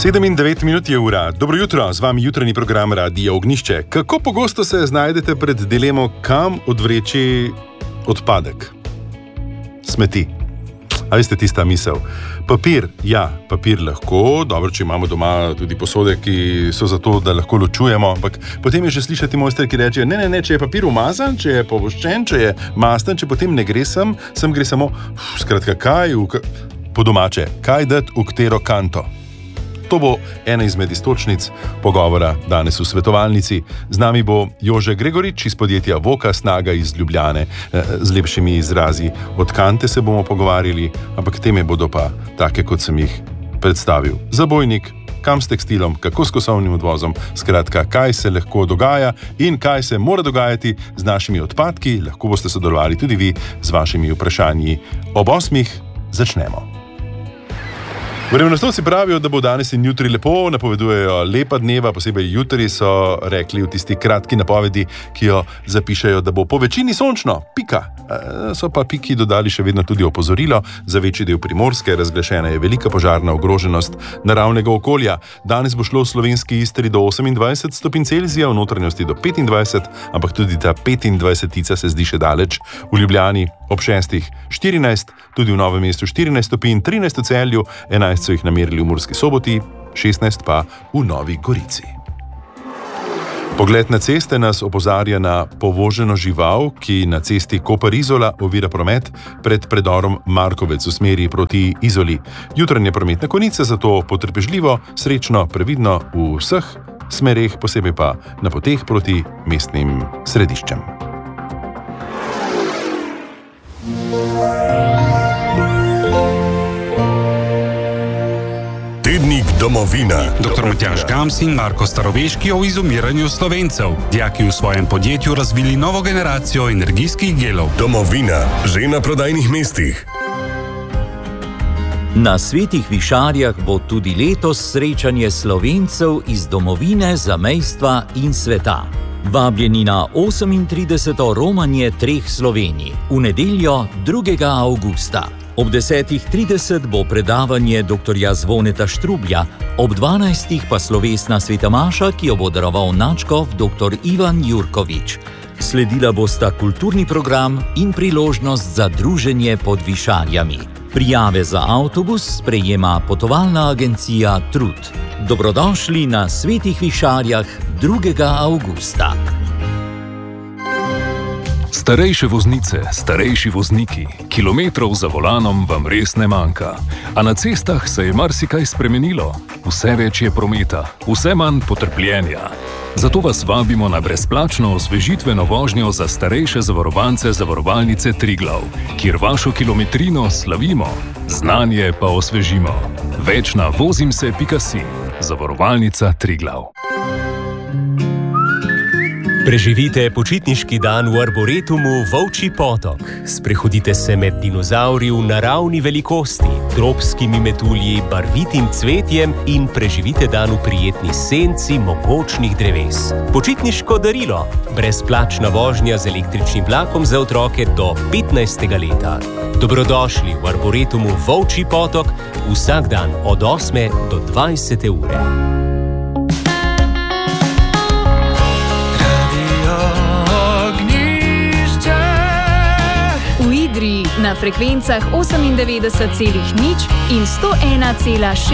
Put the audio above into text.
7:09 je ura. Dobro jutro, z vami jutranji program Radia Ognjišče. Kako pogosto se znajdete pred dilemo, kam odvreči odpadek? Smeti. A veste tista misel? Papir, ja, papir lahko, dobro, če imamo doma tudi posode, ki so zato, da lahko ločujemo, ampak potem je že slišati mojster, ki reče, ne, če je papir umazan, če je povoščen, če je masten, če potem ne gre sem gre samo, skratka, po domače, kaj dati v katero kanto? To bo ena izmed iztočnic pogovora danes v svetovalnici. Z nami bo Jože Gregorič iz podjetja Voka Snaga iz Ljubljane. Z lepšimi izrazi od kante se bomo pogovarjali, ampak teme bodo pa take, kot sem jih predstavil. Zabojnik, kam s tekstilom, kako s kosovnim odvozom, skratka, kaj se lahko dogaja in kaj se mora dogajati z našimi odpadki. Lahko boste sodelovali tudi vi z vašimi vprašanji. Ob 8:00 začnemo. Vremenoslovci pravijo, da bo danes in jutri lepo, napovedujejo lepa dneva, posebej jutri so rekli v tisti kratki napovedi, ki jo zapišejo, da bo po večini sončno, pika. So pa piki dodali še vedno tudi opozorilo, za večji del Primorske razglašena je velika požarna ogroženost naravnega okolja. Danes bo šlo v slovenski Istri do 28 stopinj Celzija, v notranjosti do 25, ampak tudi ta 25-tica se zdi še daleč. V Ljubljani ob 6:00 14, tudi v Novem mestu 14 stopinj, 13 v Celju, 11 so jih namerili v Murski Soboti, 16 pa v Novi Gorici. Pogled na ceste nas opozarja na povoženo žival, ki na cesti Koper-Izola ovira promet pred predorom Markovec v smeri proti Izoli. Jutranje prometne konice zato potrpežljivo, srečno, previdno v vseh smereh, posebej pa na poteh proti mestnim središčem. Tednik Domovina. Dr. Matjaž Gams in Marko Staroveški o izumiranju Slovencev. Dijaki v svojem podjetju razvili novo generacijo energijskih gelov. Domovina, že na prodajnih mestih. Na Svetih Višarjah bo tudi letos srečanje Slovencev iz domovine, zamejstva in sveta. Vabljeni na 38. romanje treh Slovenij v nedeljo 2. avgusta. Ob 10:30 bo predavanje dr. Zvoneta Štrublja, ob 12. pa slovesna sveta maša, ki jo bo daroval nadškof dr. Ivan Jurkovič. Sledila bosta kulturni program in priložnost za druženje pod Višarjami. Prijave za avtobus sprejema potovalna agencija Trud. Dobrodošli na Svetih Višarjah 2. avgusta. Starejše voznice, starejši vozniki, kilometrov za volanom vam res ne manjka. A na cestah se je marsikaj spremenilo. Vse več je prometa, vse manj potrpljenja. Zato vas vabimo na brezplačno osvežitveno vožnjo za starejše zavarovance Zavarovalnice Triglav, kjer vašo kilometrino slavimo, znanje pa osvežimo. Več na vozimse.si. Zavarovalnica Triglav. Preživite počitniški dan v arboretumu Volčji potok. Sprehodite se med dinozavri v naravni velikosti, tropskimi metulji, barvitim cvetjem in preživite dan v prijetni senci mogočnih dreves. Počitniško darilo. Brezplačna vožnja z električnim vlakom za otroke do 15. leta. Dobrodošli v arboretumu Volčji potok vsak dan od 8. do 20. ure. Na frekvencah 98,0 in 101,6